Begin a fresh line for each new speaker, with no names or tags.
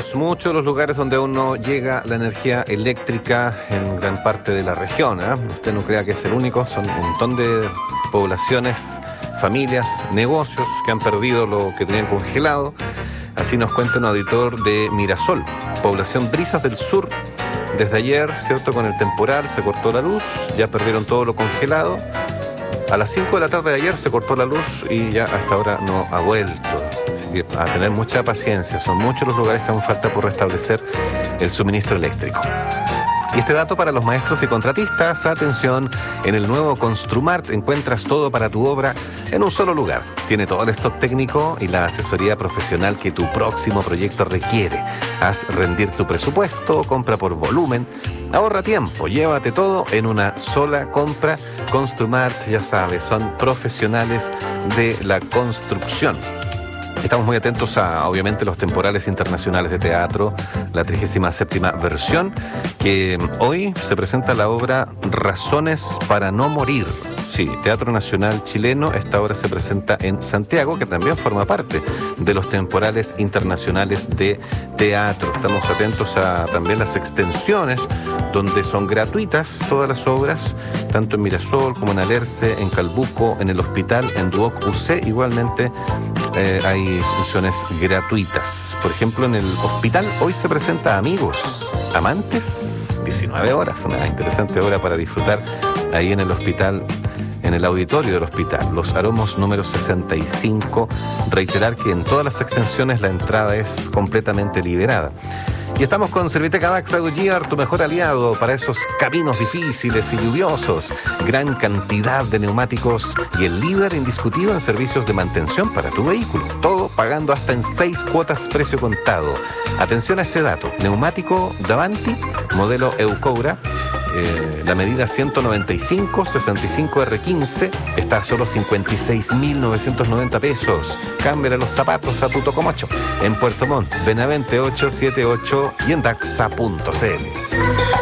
muchos de los lugares donde aún no llega la energía eléctrica en gran parte de la región, ¿eh? Usted no crea que es el único, son un montón de poblaciones, familias, negocios que han perdido lo que tenían congelado. Así nos cuenta un auditor de Mirasol, población Brisas del Sur. Desde ayer, ¿cierto? Con el temporal se cortó la luz, ya perdieron todo lo congelado. A las 5 de la tarde de ayer se cortó la luz y ya hasta ahora no ha vuelto. Así que a tener mucha paciencia, son muchos los lugares que aún falta por restablecer el suministro eléctrico. Y este dato para los maestros y contratistas, atención, en el nuevo Construmart encuentras todo para tu obra en un solo lugar. Tiene todo el stock técnico y la asesoría profesional que tu próximo proyecto requiere. Haz rendir tu presupuesto, compra por volumen, ahorra tiempo, llévate todo en una sola compra. Construmart, ya sabes, son profesionales de la construcción. Estamos muy atentos a, obviamente, los temporales internacionales de teatro, la 37ª versión, que hoy se presenta la obra Razones para no morir. Sí, Teatro Nacional Chileno, esta obra se presenta en Santiago, que también forma parte de los temporales internacionales de teatro. Estamos atentos a también las extensiones, donde son gratuitas todas las obras, tanto en Mirasol como en Alerce, en Calbuco, en el Hospital, en Duoc UC, igualmente hay funciones gratuitas. Por ejemplo, en el Hospital hoy se presenta Amigos, Amantes, 19 horas, una interesante hora para disfrutar ahí en el hospital, en el auditorio del hospital. Los Aromos número 65. Reiterar que en todas las extensiones la entrada es completamente liberada. Y estamos con Serviteca Daxa Goodyear, tu mejor aliado para esos caminos difíciles y lluviosos. Gran cantidad de neumáticos y el líder indiscutido en servicios de mantención para tu vehículo. Todo pagando hasta en 6 cuotas precio contado. Atención a este dato. Neumático Davanti, modelo Eucobra. La medida 195-65R15 está a solo 56.990 pesos. Cámbiale los zapatos a tu Tocomocho en Puerto Montt, Benavente 878 y en Daxa.cl.